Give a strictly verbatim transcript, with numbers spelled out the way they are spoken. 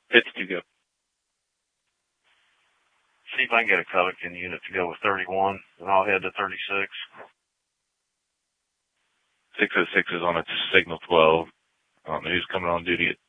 fifty-two go. See if I can get a Covington unit to go with thirty-one, and I'll head to thirty-six. six oh six is on its signal twelve. I don't know who's coming on duty at